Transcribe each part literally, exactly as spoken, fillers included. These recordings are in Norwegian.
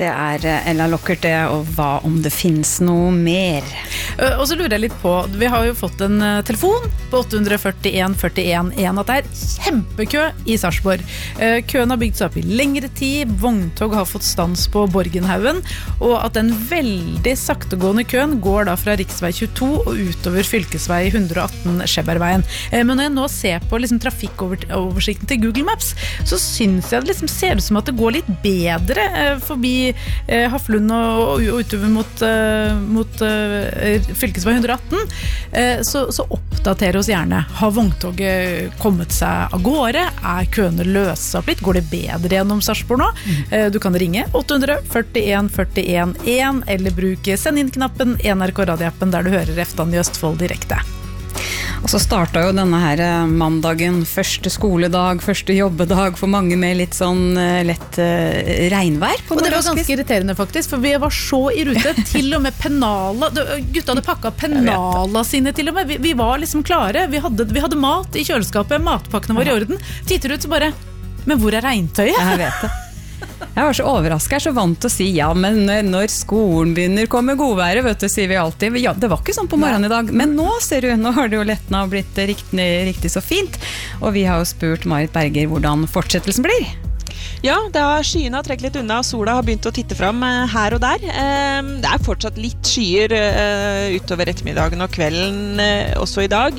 Det er Ella Lockert det, og hva om det finnes noe mer? Og så lurer jeg litt på, vi har jo fått en telefon på åtte fire en fire en en at det er kjempekø i Sarpsborg. Køen har bygd seg opp i lengre tid, vogntog har fått stans på Borgenhaugen, og at den veldig saktegående køen går da fra riksvei tjueto og utover fylkesvei ett hundre og atten Skjebergveien. Men når jeg nå ser på liksom, trafikkoversikten til Google Maps, så synes jeg det liksom ser ut som at det går litt bedre forbi eh, Haflund og, og utover mot, uh, mot uh, fylkesvei ett hundre og atten, uh, så, så oppdater oss gjerne. Har vogntoget kommet seg av gårde? Er køene løst opp litt? Går det bedre gjennom Sarpsborg nå? Mm. Uh, du kan ringe åtte fire en fire en en eller bruke send inn-knappen i N R K radioappen der du hører Eftan i Østfold direkte. Og så startet jo denne her mandagen, første skoledag, første jobbedag for mange med litt sånn lett uh, regnvær på og det var ganske irriterende faktisk, for vi var så i rute, til og med Pennala, gutta hadde pakket Pennala sine til og med, vi, vi var liksom klare, vi hadde, vi hadde mat i kjøleskapet, matpakkene var i orden, titter ut så bare, men hvor er regntøyet? Jeg vet det. Jeg var så overrasket, jeg er så vant til å si ja, men når skolen begynner kommer godværet, vet du, sier vi alltid. Ja, det var ikke sånn på morgenen i dag, men nå ser du, nå har det jo lettene og blitt riktig, riktig så fint, og vi har jo spurt Marit Berger hvordan fortsettelsen blir. Ja, det har skyene har trekt litt unna, sola har begynt å titte frem her og der. Det er fortsatt litt skyer utover ettermiddagen og kvelden også i dag.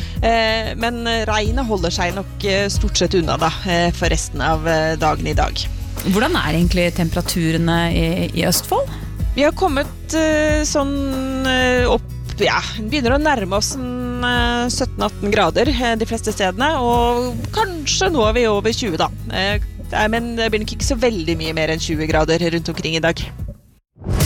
Men regnet holder seg nok stort sett unna da, for resten av dagen i dag. Hvordan er egentlig temperaturene i, i Østfold? Vi har kommet uh, sånn uh, opp, ja, begynner å nærme oss uh, sytten atten grader uh, de fleste stedene, og kanskje nå er vi over tjue da. Uh, det er, men det blir nok ikke så veldig mye mer enn tjue grader rundt omkring i dag.